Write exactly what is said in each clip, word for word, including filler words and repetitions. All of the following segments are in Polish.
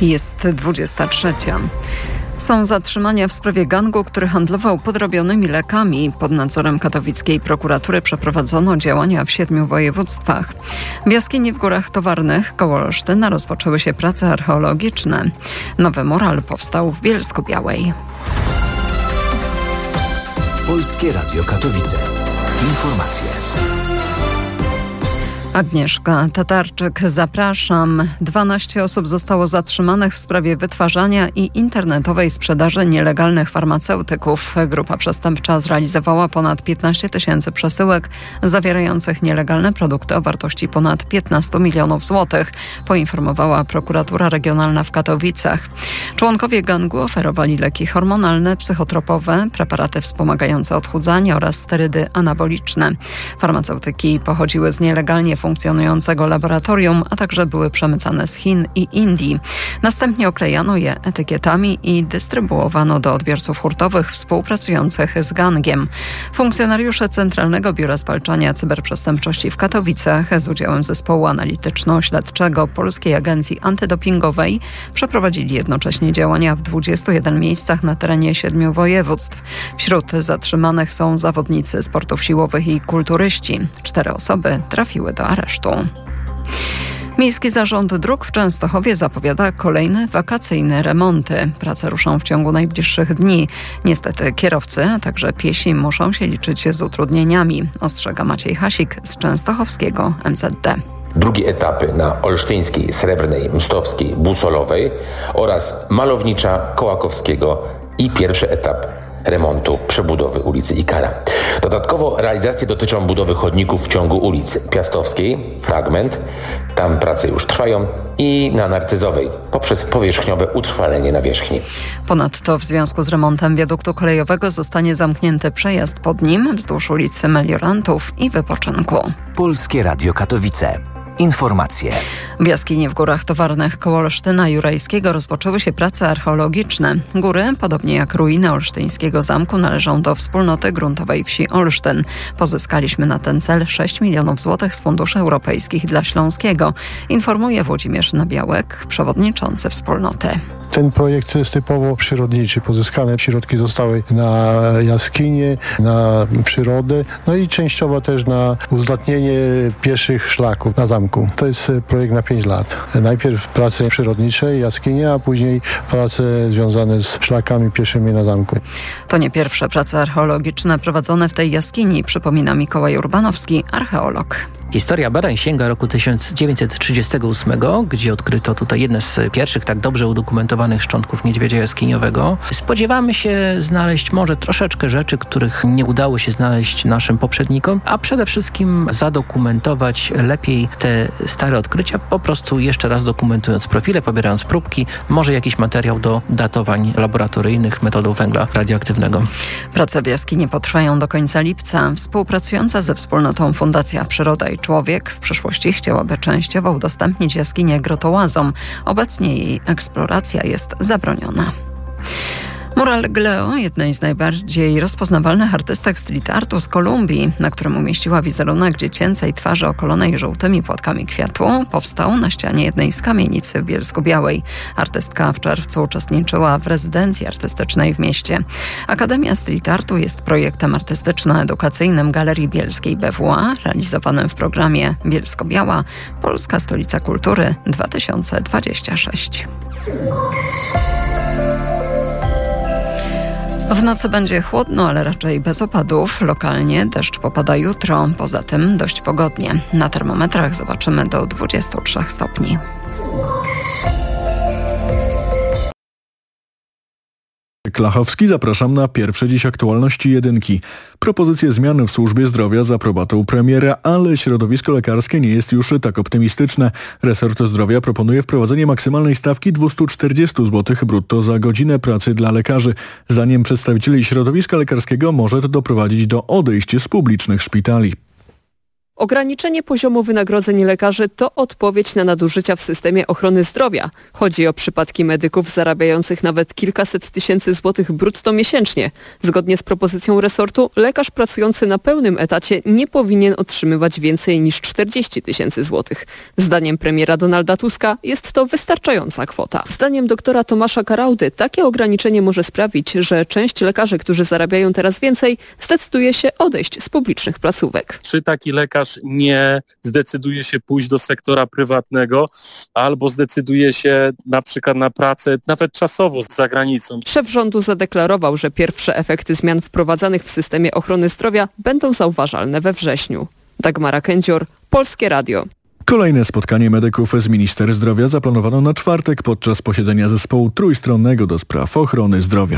Jest dwudziesta trzecia. Są zatrzymania w sprawie gangu, który handlował podrobionymi lekami. Pod nadzorem katowickiej prokuratury przeprowadzono działania w siedmiu województwach. W jaskini w Górach Towarnych koło Olsztyna rozpoczęły się prace archeologiczne. Nowy mural powstał w Bielsko-Białej. Polskie Radio Katowice. Informacje. Agnieszka Tatarczyk, zapraszam. dwanaście osób zostało zatrzymanych w sprawie wytwarzania i internetowej sprzedaży nielegalnych farmaceutyków. Grupa przestępcza zrealizowała ponad piętnaście tysięcy przesyłek zawierających nielegalne produkty o wartości ponad piętnaście milionów złotych, poinformowała prokuratura regionalna w Katowicach. Członkowie gangu oferowali leki hormonalne, psychotropowe, preparaty wspomagające odchudzanie oraz sterydy anaboliczne. Farmaceutyki pochodziły z nielegalnie funkcjonującego laboratorium, a także były przemycane z Chin i Indii. Następnie oklejano je etykietami i dystrybuowano do odbiorców hurtowych współpracujących z gangiem. Funkcjonariusze Centralnego Biura Zwalczania Cyberprzestępczości w Katowicach z udziałem zespołu analityczno-śledczego Polskiej Agencji Antydopingowej przeprowadzili jednocześnie działania w dwudziestu jeden miejscach na terenie siedmiu województw. Wśród zatrzymanych są zawodnicy sportów siłowych i kulturyści. Cztery osoby trafiły do aresztu. Miejski Zarząd Dróg w Częstochowie zapowiada kolejne wakacyjne remonty. Prace ruszą w ciągu najbliższych dni. Niestety kierowcy, a także piesi muszą się liczyć z utrudnieniami, ostrzega Maciej Hasik z częstochowskiego M Z D. Drugie etapy na Olsztyńskiej, Srebrnej, Mstowskiej, Busolowej oraz Malownicza, Kołakowskiego i pierwszy etap remontu przebudowy ulicy Ikara. Dodatkowo realizacje dotyczą budowy chodników w ciągu ulicy Piastowskiej, fragment, tam prace już trwają, i na Narcyzowej poprzez powierzchniowe utrwalenie nawierzchni. Ponadto w związku z remontem wiaduktu kolejowego zostanie zamknięty przejazd pod nim wzdłuż ulicy Meliorantów i Wypoczynku. Polskie Radio Katowice. Informacje. W jaskini w Górach Towarnych koło Olsztyna Jurajskiego rozpoczęły się prace archeologiczne. Góry, podobnie jak ruiny olsztyńskiego zamku, należą do wspólnoty gruntowej wsi Olsztyn. Pozyskaliśmy na ten cel sześć milionów złotych z funduszy europejskich dla Śląskiego, informuje Włodzimierz Nabiałek, przewodniczący wspólnoty. Ten projekt jest typowo przyrodniczy. Pozyskane środki zostały na jaskinie, na przyrodę, no i częściowo też na uzdatnienie pieszych szlaków na zamku. To jest projekt na pięć lat. Najpierw prace przyrodnicze, jaskinie, a później prace związane z szlakami pieszymi na zamku. To nie pierwsze prace archeologiczne prowadzone w tej jaskini, przypomina Mikołaj Urbanowski, archeolog. Historia badań sięga roku tysiąc dziewięćset trzydziestego ósmego, gdzie odkryto tutaj jedne z pierwszych tak dobrze udokumentowanych szczątków niedźwiedzia jaskiniowego. Spodziewamy się znaleźć może troszeczkę rzeczy, których nie udało się znaleźć naszym poprzednikom, a przede wszystkim zadokumentować lepiej te stare odkrycia, po prostu jeszcze raz dokumentując profile, pobierając próbki, może jakiś materiał do datowań laboratoryjnych metodą węgla radioaktywnego. Prace w jaskini potrwają do końca lipca. Współpracująca ze wspólnotą Fundacja Przyroda i Człowiek w przyszłości chciałaby częściowo udostępnić jaskinię grotołazom. Obecnie jej eksploracja jest zabroniona. Mural Gleo, jednej z najbardziej rozpoznawalnych artystek street artu z Kolumbii, na którym umieściła wizerunek dziecięcej twarzy okolonej żółtymi płatkami kwiatu, powstał na ścianie jednej z kamienic w Bielsko-Białej. Artystka w czerwcu uczestniczyła w rezydencji artystycznej w mieście. Akademia Street Artu jest projektem artystyczno-edukacyjnym Galerii Bielskiej B W A, realizowanym w programie Bielsko-Biała – Polska Stolica Kultury dwa tysiące dwudziesty szósty. W nocy będzie chłodno, ale raczej bez opadów. Lokalnie deszcz popada jutro. Poza tym dość pogodnie. Na termometrach zobaczymy do dwudziestu trzech stopni. Klachowski, zapraszam na pierwsze dziś aktualności jedynki. Propozycje zmian w służbie zdrowia za aprobatą premiera, ale środowisko lekarskie nie jest już tak optymistyczne. Resort Zdrowia proponuje wprowadzenie maksymalnej stawki dwieście czterdzieści złotych brutto za godzinę pracy dla lekarzy. Zdaniem przedstawicieli środowiska lekarskiego może to doprowadzić do odejścia z publicznych szpitali. Ograniczenie poziomu wynagrodzeń lekarzy to odpowiedź na nadużycia w systemie ochrony zdrowia. Chodzi o przypadki medyków zarabiających nawet kilkaset tysięcy złotych brutto miesięcznie. Zgodnie z propozycją resortu, lekarz pracujący na pełnym etacie nie powinien otrzymywać więcej niż czterdzieści tysięcy złotych. Zdaniem premiera Donalda Tuska jest to wystarczająca kwota. Zdaniem doktora Tomasza Karaudy takie ograniczenie może sprawić, że część lekarzy, którzy zarabiają teraz więcej, zdecyduje się odejść z publicznych placówek. Czy taki lekarz nie zdecyduje się pójść do sektora prywatnego albo zdecyduje się na przykład na pracę nawet czasowo za granicą. Szef rządu zadeklarował, że pierwsze efekty zmian wprowadzanych w systemie ochrony zdrowia będą zauważalne we wrześniu. Dagmara Kędzior, Polskie Radio. Kolejne spotkanie medyków z minister zdrowia zaplanowano na czwartek podczas posiedzenia zespołu trójstronnego do spraw ochrony zdrowia.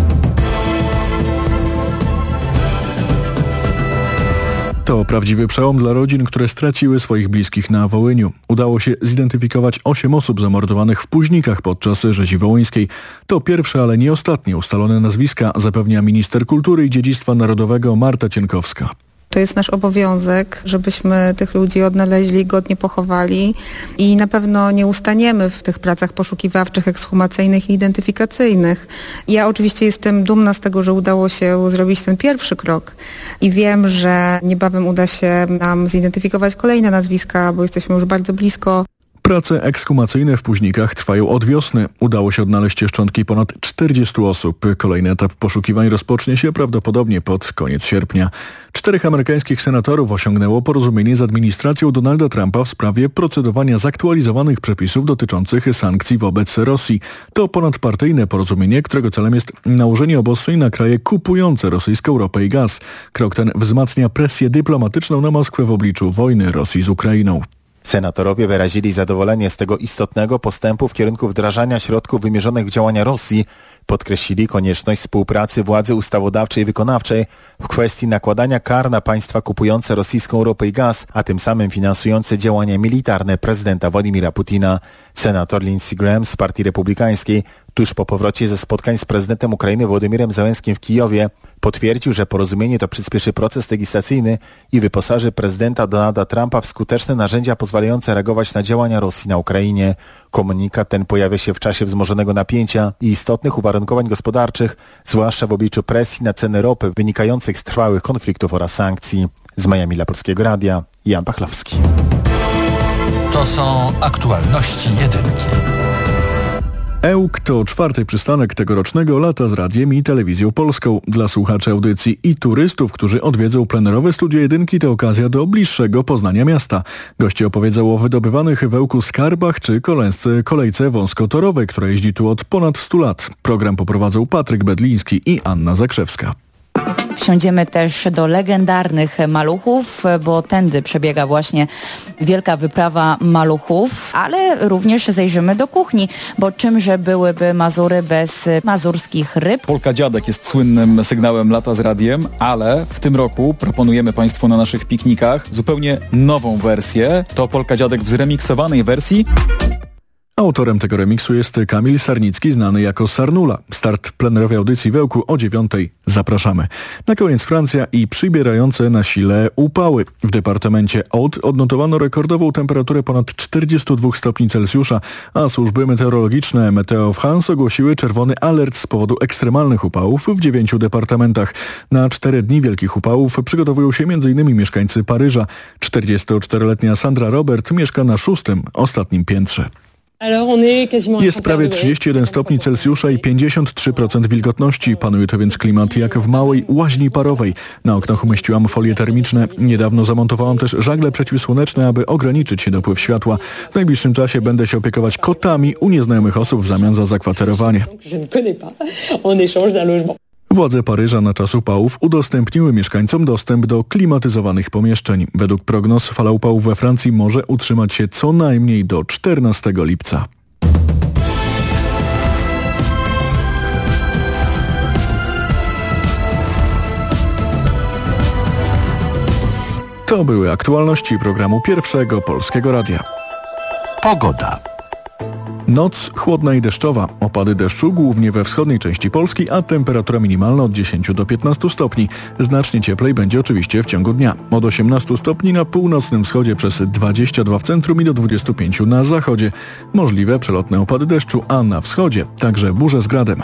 To prawdziwy przełom dla rodzin, które straciły swoich bliskich na Wołyniu. Udało się zidentyfikować osiem osób zamordowanych w Późnikach podczas rzezi wołyńskiej. To pierwsze, ale nie ostatnie ustalone nazwiska, zapewnia minister kultury i dziedzictwa narodowego Marta Cienkowska. To jest nasz obowiązek, żebyśmy tych ludzi odnaleźli, godnie pochowali i na pewno nie ustaniemy w tych pracach poszukiwawczych, ekshumacyjnych i identyfikacyjnych. Ja oczywiście jestem dumna z tego, że udało się zrobić ten pierwszy krok i wiem, że niebawem uda się nam zidentyfikować kolejne nazwiska, bo jesteśmy już bardzo blisko. Prace ekshumacyjne w Późnikach trwają od wiosny. Udało się odnaleźć szczątki ponad czterdziestu osób. Kolejny etap poszukiwań rozpocznie się prawdopodobnie pod koniec sierpnia. Czterech amerykańskich senatorów osiągnęło porozumienie z administracją Donalda Trumpa w sprawie procedowania zaktualizowanych przepisów dotyczących sankcji wobec Rosji. To ponadpartyjne porozumienie, którego celem jest nałożenie obostrzeń na kraje kupujące rosyjską ropę i gaz. Krok ten wzmacnia presję dyplomatyczną na Moskwę w obliczu wojny Rosji z Ukrainą. Senatorowie wyrazili zadowolenie z tego istotnego postępu w kierunku wdrażania środków wymierzonych w działania Rosji. Podkreślili konieczność współpracy władzy ustawodawczej i wykonawczej w kwestii nakładania kar na państwa kupujące rosyjską ropę i gaz, a tym samym finansujące działania militarne prezydenta Władimira Putina. Senator Lindsey Graham z Partii Republikańskiej tuż po powrocie ze spotkań z prezydentem Ukrainy Wołodymyrem Zełenskim w Kijowie potwierdził, że porozumienie to przyspieszy proces legislacyjny i wyposaży prezydenta Donalda Trumpa w skuteczne narzędzia pozwalające reagować na działania Rosji na Ukrainie. Komunikat ten pojawia się w czasie wzmożonego napięcia i istotnych uwarunkowań gospodarczych, zwłaszcza w obliczu presji na ceny ropy wynikających z trwałych konfliktów oraz sankcji. Z Miami dla Polskiego Radia, Jan Pachlowski. To są aktualności jedynki. Ełk to czwarty przystanek tegorocznego Lata z Radiem i Telewizją Polską. Dla słuchaczy audycji i turystów, którzy odwiedzą plenerowe studio jedynki, to okazja do bliższego poznania miasta. Goście opowiedzą o wydobywanych w Ełku skarbach czy kolejce, kolejce wąskotorowej, która jeździ tu od ponad stu lat. Program poprowadzą Patryk Bedliński i Anna Zakrzewska. Wsiądziemy też do legendarnych maluchów, bo tędy przebiega właśnie wielka wyprawa maluchów, ale również zajrzymy do kuchni, bo czymże byłyby Mazury bez mazurskich ryb? Polka Dziadek jest słynnym sygnałem Lata z Radiem, ale w tym roku proponujemy Państwu na naszych piknikach zupełnie nową wersję. To Polka Dziadek w zremiksowanej wersji. Autorem tego remiksu jest Kamil Sarnicki, znany jako Sarnula. Start plenerowej audycji w Ełku o dziewiątej. Zapraszamy. Na koniec Francja i przybierające na sile upały. W departamencie Aude odnotowano rekordową temperaturę ponad czterdzieści dwa stopni Celsjusza, a służby meteorologiczne Meteo France ogłosiły czerwony alert z powodu ekstremalnych upałów w dziewięciu departamentach. Na cztery dni wielkich upałów przygotowują się między innymi mieszkańcy Paryża. czterdziestoczteroletnia Sandra Robert mieszka na szóstym, ostatnim piętrze. Jest prawie trzydzieści jeden stopni Celsjusza i pięćdziesiąt trzy procent wilgotności. Panuje to więc klimat jak w małej łaźni parowej. Na oknach umieściłam folie termiczne. Niedawno zamontowałam też żagle przeciwsłoneczne, aby ograniczyć się dopływ światła. W najbliższym czasie będę się opiekować kotami u nieznajomych osób w zamian za zakwaterowanie. Władze Paryża na czas upałów udostępniły mieszkańcom dostęp do klimatyzowanych pomieszczeń. Według prognoz fala upałów we Francji może utrzymać się co najmniej do czternastego lipca. To były aktualności programu Pierwszego Polskiego Radia. Pogoda. Noc chłodna i deszczowa. Opady deszczu głównie we wschodniej części Polski, a temperatura minimalna od dziesięciu do piętnastu stopni. Znacznie cieplej będzie oczywiście w ciągu dnia. Od osiemnastu stopni na północnym wschodzie przez dwadzieścia dwa w centrum i do dwudziestu pięciu na zachodzie. Możliwe przelotne opady deszczu, a na wschodzie także burze z gradem.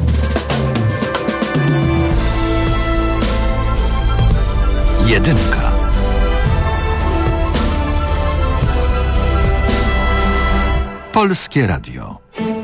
Jedynka. Polskie Radio.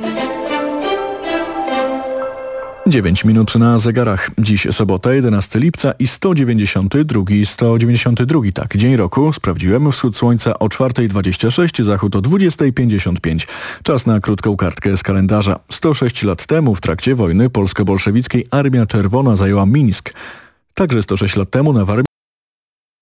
dziewięć minut na zegarach. Dziś sobota, jedenastego lipca i sto dziewięćdziesiąty drugi, sto dziewięćdziesiąty drugi, tak, dzień roku. Sprawdziłem, wschód słońca o czwartej dwadzieścia sześć, zachód o dwudziestej pięćdziesiąt pięć. Czas na krótką kartkę z kalendarza. sto sześć lat temu w trakcie wojny polsko-bolszewickiej Armia Czerwona zajęła Mińsk. Także sto sześć lat temu na Warmii